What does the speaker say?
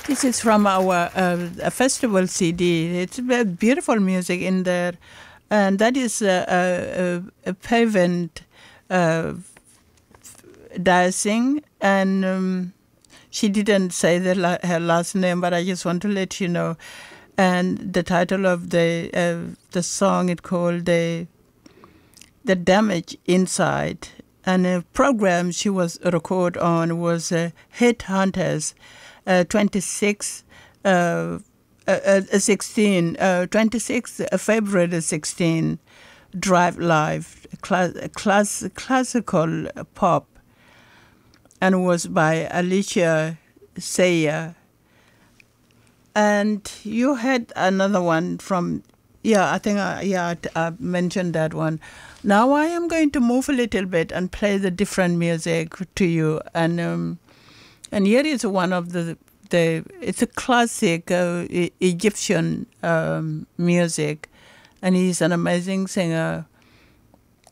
This is from our festival CD. It's beautiful music in there. And that is a pavement dancing. And she didn't say her last name, but I just want to let you know. And the title of the song is called The Damage Inside. And the program she was recorded on was Headhunters 26 February 16, Drive Live, classical pop, and was by Alicia Sayer. And you had another one from, I think I mentioned that one. Now I am going to move a little bit and play the different music to you. And here is one of it's a classic Egyptian music. And he's an amazing singer.